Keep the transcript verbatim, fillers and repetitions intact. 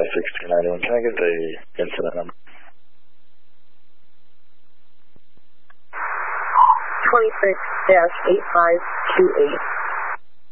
six two nine one. Can I get the incident number? twenty-six dash eight five two eight.